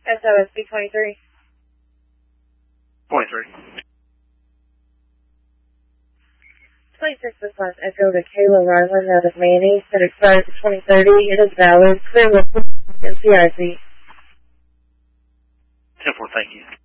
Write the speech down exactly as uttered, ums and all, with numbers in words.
S O S B twenty-three. twenty-three. twenty-six response echo to Kayla Ryland out of Manny that expires at twenty thirty. It is valid. Clear with C I C. ten four, thank you.